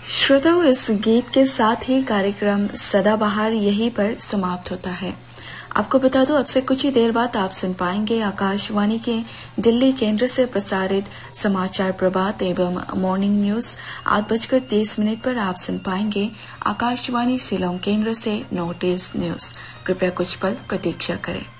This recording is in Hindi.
श्रोताओं, इस गीत के साथ ही कार्यक्रम सदाबहार यहीं पर समाप्त होता है। आपको बता दूं, अब से कुछ ही देर बाद आप सुन पाएंगे आकाशवाणी के दिल्ली केंद्र से प्रसारित समाचार प्रभात एवं मॉर्निंग न्यूज। 8:30 पर आप सुन पाएंगे आकाशवाणी शिलोंग केंद्र से नोटिस न्यूज। कृपया कुछ पल प्रतीक्षा करें।